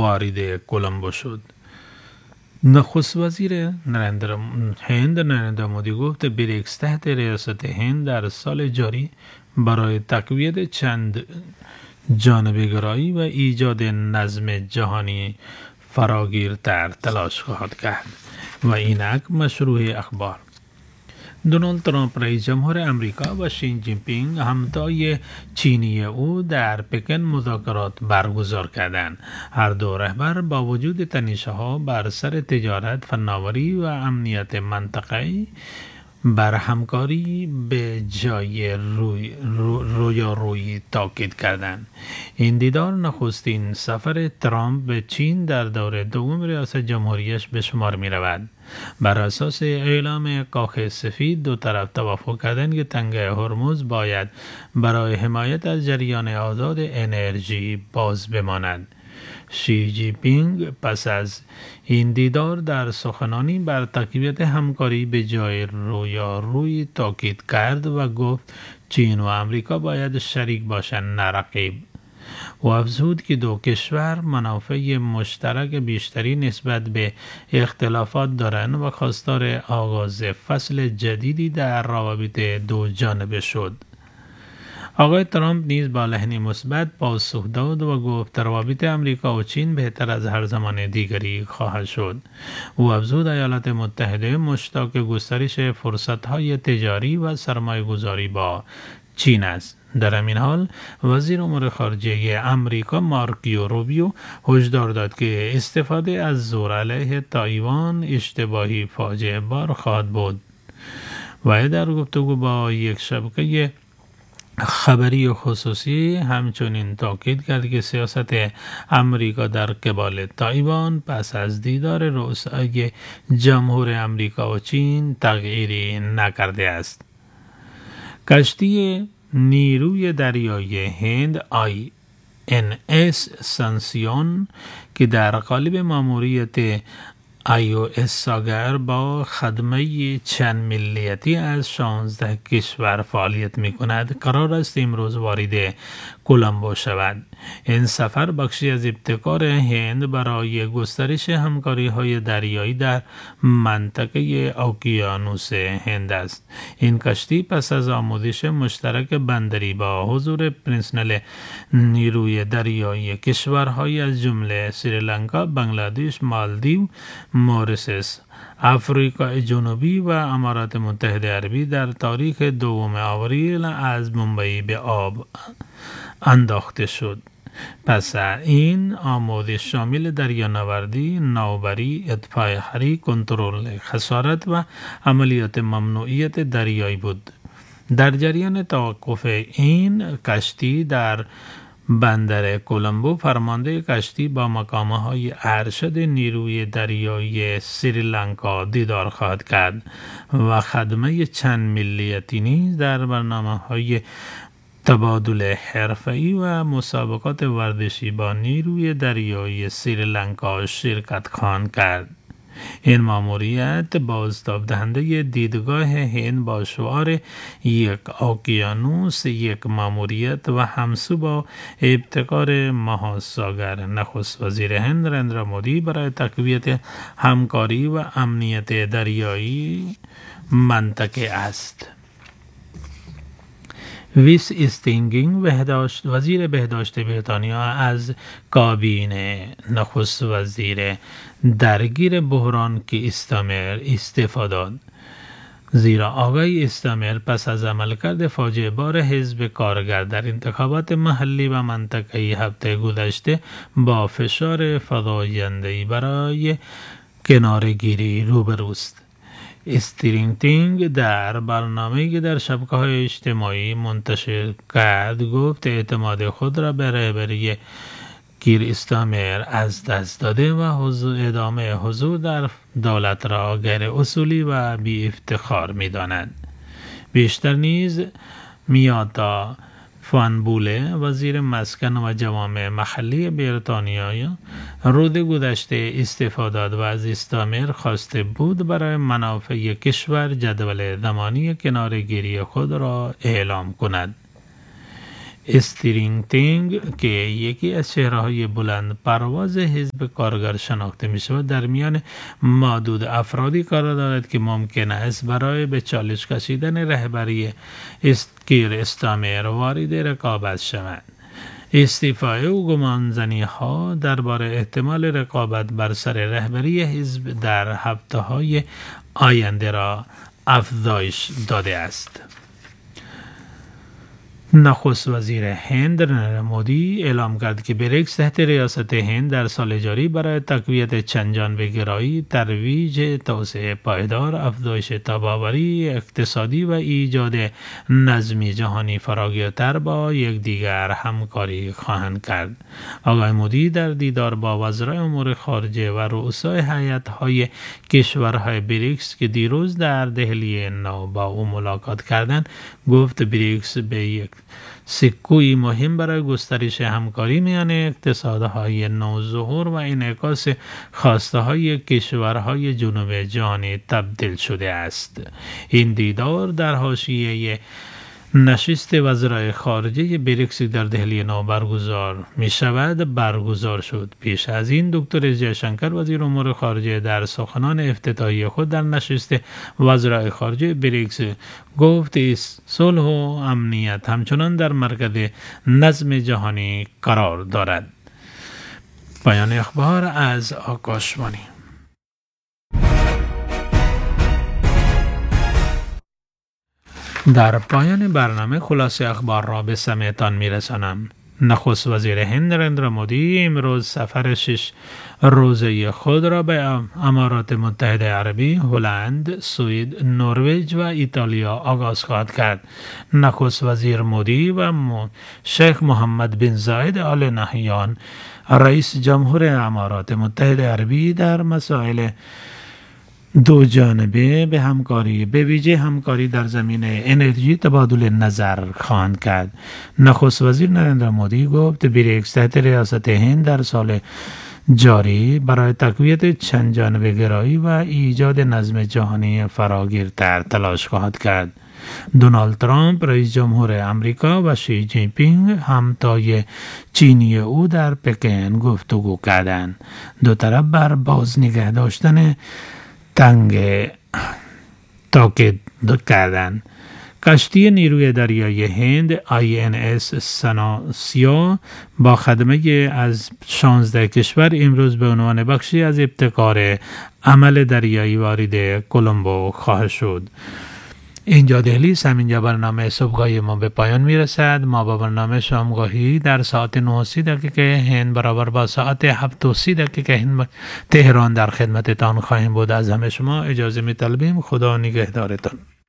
وارد کلمبو شد. نخست وزیر هند نریندرا مودی گفت بریکس تحت ریاست هند در سال جاری برای تقویت چند جانبه‌گرایی و ایجاد نظم جهانی فراگیرتر تلاش خواهد کرد. و اینک مشروع اخبار. دونالد ترامپ رئیس جمهور امریکا و شین جین پینگ همتای چینی او در پکن مذاکرات برگزار کردند. هر دو رهبر با وجود تنش‌ها بر سر تجارت، فناوری و امنیت منطقه‌ای بر همکاری به جای رویارویی تاکید کردند. این دیدار نخستین سفر ترامپ به چین در دوره دوم ریاست جمهوریش به شمار می رود. بر اساس اعلام کاخ سفید دو طرف توافق کردند که تنگه هرمز باید برای حمایت از جریان آزاد انرژی باز بماند. شی جی پینگ پس از این دیدار در سخنانی بر تقویت همکاری به جای رویارویی تاکید کرد و گفت چین و امریکا باید شریک باشند نه رقیب. و افزود که دو کشور منافع مشترک بیشتری نسبت به اختلافات دارند و خواستار آغاز فصل جدیدی در روابط دو جانبه شد. آقای ترامپ نیز با لحنی مثبت پاسخ داد و گفت روابط امریکا و چین بهتر از هر زمان دیگری خواهد شد. او افزود ایالات متحده مشتاق گسترش فرصت‌های تجاری و سرمایه‌گذاری با چین است. در همین حال وزیر امور خارجه امریکا مارکو روبیو هشدار داد که استفاده از زور علیه تایوان اشتباهی فاجعه بار خواهد بود. و در گفتگو با یک شبکه خبری خصوصی همچنین تاکید کرد که سیاست امریکا در قبال تایوان پس از دیدار رؤسای جمهور امریکا و چین تغییری نکرده است. کشتی نیروی دریایی هند INS سانسیون که در قالب ماموریت IOS ساگر با خدمه چند ملیتی از 16 کشور فعالیت می کند قرار است امروز وارد کلمبو شود. این سفر بخشی از ابتکار هند برای گسترش همکاری های دریایی در منطقه اقیانوس هند است. این کشتی پس از آموزش مشترک بندری با حضور پرسنل نیروی دریایی کشورهای از جمله سریلانکا، بنگلادش، مالدیو، موریشس، آفریقای جنوبی و امارات متحده عربی در تاریخ 2 آوریل از ممبئی به آب انداخته شد. پس این آموزش شامل دریانوردی، ناوبری، اطفای حریق، کنترل خسارت و عملیات ممنوعیت دریایی بود. در جریان توقف این کشتی در بندر کلمبو فرمانده کشتی با مقام‌های ارشد نیروی دریایی سریلانکا دیدار خواهد کرد و خدمه چند ملیتی نیز در برنامه‌های تبادل حرفه‌ای و مسابقات ورزشی با نیروی دریایی سریلانکا شرکت خواهد کرد. این ماموریت بازتاب دهنده دیدگاه هند با شعار یک اقیانوس یک ماموریت و همسو با ابتکار مهاساگر. نخست وزیر هند نریندرا مودی برای تقویت همکاری و امنیت دریایی منطقه است. ویس استینگینگ وزیر بهداشت بریتانیا از کابینه نخست وزیر درگیر بحران کی استمر استعفا داد، زیرا آقای استمر پس از عملکرد فاجعه بار حزب کارگر در انتخابات محلی و منطقه‌ای هفته گذشته با فشار فزاینده‌ای برای کناره‌گیری روبروست. استرینگتینگ در برنامه‌ای که در شبکه‌های اجتماعی منتشر کرد گفت اعتماد خود را به رهبری کیر استمر از دست داده و ادامه حضور در دولت را غیر اصولی و بی افتخار می‌داند. بیشتر نیز میاتا فانبوله وزیر مسکن و جوامع محلی بریتانیا روز گذشته استعفا داد و از استمر خواسته بود برای منافع کشور جدول زمانی کناره‌گیری خود را اعلام کند. استرینگتینگ که یکی از چهره‌های بلند پرواز حزب کارگر شناخته می‌شود در میان معدود افرادی قرار دارد که ممکن است برای به چالش کشیدن رهبری کیر استامر وارد رقابت شوند. استعفای او گمانزنی‌ها درباره احتمال رقابت بر سر رهبری حزب در هفته‌های آینده را افزایش داده است. نخست وزیر هند نریندرا مودی اعلام کرد که بریکس تحت ریاست هند در سال جاری برای تقویت چندجانبه‌گرایی، ترویج توسعه پایدار، افزایش تاباوری اقتصادی و ایجاد نظم جهانی فراگیرتر با یکدیگر همکاری خواهند کرد. آقای مودی در دیدار با وزرای امور خارجه و رؤسای هیئت‌های کشورهای بریکس که دیروز در دهلی نو با او ملاقات کردند، گفت بریکس به یک سکوی مهم برای گسترش همکاری میان اقتصادهای نوظهور و انعکاس خواسته‌های کشورهای جنوب جهان تبدیل شده است. این دیدار در حاشیه نشست وزرای خارجه بریکس در دهلی نو برگزار شد. پیش از این دکتر جیشنکر وزیر امور خارجه در سخنان افتتاحیه خود در نشست وزرای خارجه بریکس گفت صلح و امنیت همچنان در مرکز نظم جهانی قرار دارد. پایان اخبار از آکاشوانی. در پایان برنامه خلاصه اخبار را به سمعتان میرسانم. نخست وزیر هند نریندرا مودی امروز سفر 6 روزه خود را به امارات متحده عربی، هلند، سوئد، نروژ و ایتالیا آغاز خواهد کرد. نخست وزیر مودی و شیخ محمد بن زاید آل نهیان رئیس جمهور امارات متحده عربی در مسائل دو جانبه به همکاری به ویژه همکاری در زمینه انرژی تبادل نظر خواهند کرد. نخست وزیر نریندرا مودی گفت بریکس تحت ریاست هند در سال جاری برای تقویت چند جانبه گرایی و ایجاد نظم جهانی فراگیرتر تلاش خواهد کرد. دونالد ترامپ رئیس جمهور امریکا و شی جین پینگ همتای چینی او در پکن گفتگو کردند. دو طرف بر باز نگه داشتن تنگ تاکید کردند. کشتی نیروی دریایی هند INS سناسیا با خدمه از 16 کشور امروز به عنوان بخشی از ابتکار عمل دریایی وارد کلمبو خواهد شد. اینجا دهلی است. همینجا برنامه صبحگاهی ما به پایان میرسد. ما با برنامه شامگاهی در ساعت 9:30 هند برابر با ساعت 7:30 تهران در خدمتتان خواهیم بود. از همه شما اجازه می‌طلبیم. خدا نگهدارتان.